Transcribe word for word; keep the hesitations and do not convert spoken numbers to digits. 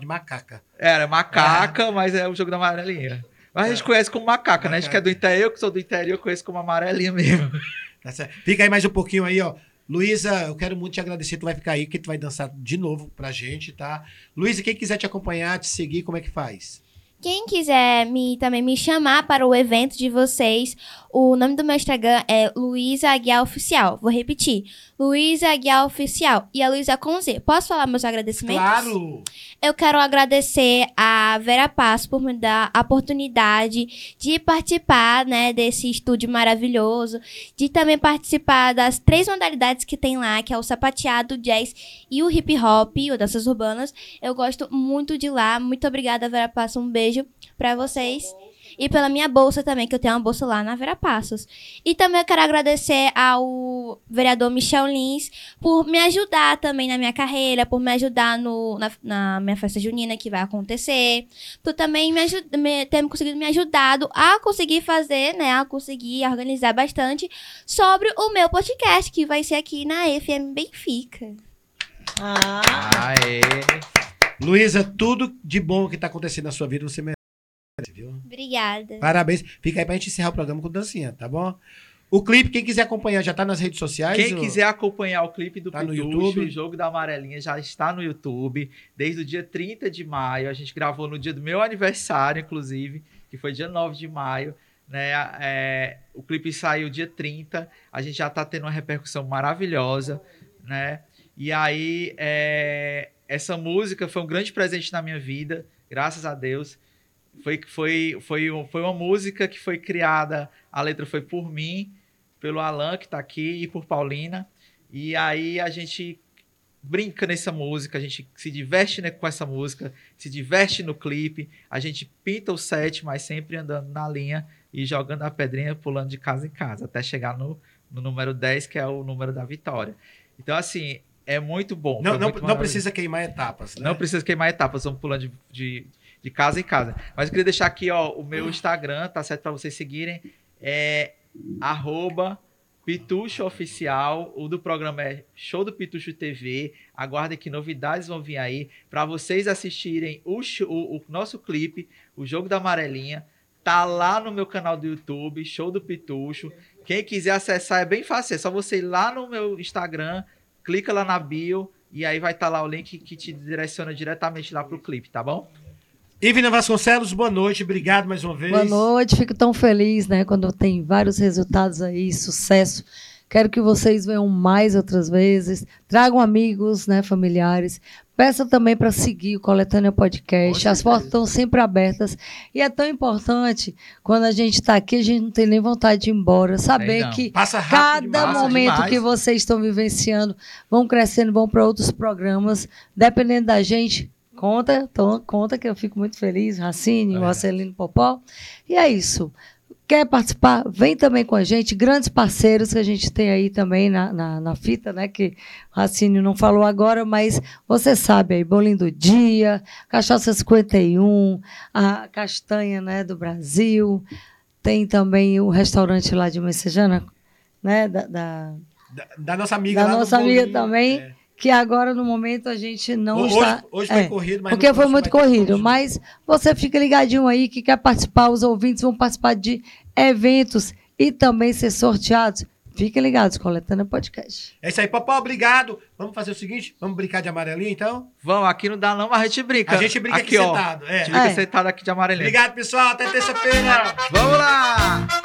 de macaca. Era macaca, é. mas é o jogo da amarelinha. Mas a gente é. conhece como macaca, macaca, né? A gente que é do interior, eu que sou do interior, eu conheço como amarelinha mesmo. Tá certo. Fica aí mais um pouquinho aí, ó. Luísa, eu quero muito te agradecer. Tu vai ficar aí, que tu vai dançar de novo pra gente, tá? Luísa, quem quiser te acompanhar, te seguir, como é que faz? Quem quiser me, também me chamar para o evento de vocês, o nome do meu Instagram é Luísa Aguiar Oficial. Vou repetir, Luísa Aguiar Oficial. E a Luísa com Z. Posso falar meus agradecimentos? Claro! Eu quero agradecer a Vera Passo por me dar a oportunidade de participar, né, desse estúdio maravilhoso, de também participar das três modalidades que tem lá, que é o sapateado, o jazz e o hip hop, ou danças urbanas. Eu gosto muito de lá. Muito obrigada, Vera Passo. Um beijo pra vocês. E pela minha bolsa também, que eu tenho uma bolsa lá na Vera Passos. E também eu quero agradecer ao vereador Michel Lins por me ajudar também na minha carreira, por me ajudar no, na, na minha festa junina que vai acontecer, por também me, me ter conseguido me ajudado a conseguir fazer, né, a conseguir organizar bastante sobre o meu podcast, que vai ser aqui na F M Benfica. Ah! Aê! Luísa, tudo de bom que tá acontecendo na sua vida, você merece, viu? Obrigada. Parabéns. Fica aí pra gente encerrar o programa com dancinha, tá bom? O clipe, quem quiser acompanhar, já tá nas redes sociais? Quem ou... quiser acompanhar o clipe do tá Pitucho, no YouTube? o Jogo da Amarelinha, já está no YouTube. Desde o dia trinta de maio. A gente gravou no dia do meu aniversário, inclusive, que foi dia nove de maio. Né? É, o clipe saiu dia trinta. A gente já tá tendo uma repercussão maravilhosa, né? E aí, é... essa música foi um grande presente na minha vida, graças a Deus. Foi, foi, foi, foi uma música que foi criada, a letra foi por mim, pelo Alan, que está aqui, e por Paulina. E aí a gente brinca nessa música, a gente se diverte, né, com essa música, se diverte no clipe, a gente pinta o set, mas sempre andando na linha e jogando a pedrinha, pulando de casa em casa, até chegar no, no número dez, que é o número da vitória. Então, assim... é muito bom. Não, não, muito não precisa queimar etapas, né? Não precisa queimar etapas, vamos pulando de, de, de casa em casa. Mas eu queria deixar aqui, ó, o meu Instagram, tá certo? Para vocês seguirem. É arroba Pitucho Oficial. O do programa é Show do Pitucho T V. Aguardem que novidades vão vir aí. Para vocês assistirem o, o, o nosso clipe, o Jogo da Amarelinha. Tá lá no meu canal do YouTube, Show do Pitucho. Quem quiser acessar é bem fácil. É só você ir lá no meu Instagram, clica lá na bio e aí vai estar tá lá o link que te direciona diretamente lá pro clipe, tá bom? Ivina Vasconcelos, boa noite, obrigado mais uma vez. Boa noite, fico tão feliz, né, quando tem vários resultados aí, sucesso. Quero que vocês venham mais outras vezes, tragam amigos, né, familiares. Peçam também para seguir o Coletânea Podcast. As portas estão sempre abertas. E é tão importante, quando a gente está aqui, a gente não tem nem vontade de ir embora. Saber que passa rápido, cada passa momento demais. que vocês estão vivenciando, vão crescendo, vão para outros programas. Dependendo da gente, conta, então, conta que eu fico muito feliz. Racine, o Marcelino Popó. E é isso. Quer participar? Vem também com a gente. Grandes parceiros que a gente tem aí também na, na, na fita, né? Que o Racine não falou agora, mas você sabe aí, Bolinho do Dia, Cachaça cinquenta e um, a Castanha, né, do Brasil. Tem também o restaurante lá de Messejana, né? Da, da, da, da nossa amiga da lá nossa do amiga Bolinho, também. É. Que agora, no momento, a gente não hoje, está... Hoje foi é, corrido, mas... porque foi muito corrido, ter... mas você fica ligadinho aí, que quer participar, os ouvintes vão participar de eventos e também ser sorteados. Fiquem ligados, Coletânea Podcast. É isso aí, Popó, obrigado. Vamos fazer o seguinte, vamos brincar de amarelinha, então? Vamos, aqui não dá não, mas a gente brinca. A gente brinca aqui, aqui sentado. É. A gente brinca é. sentado aqui de amarelinha. Obrigado, pessoal, até terça-feira. Vamos lá!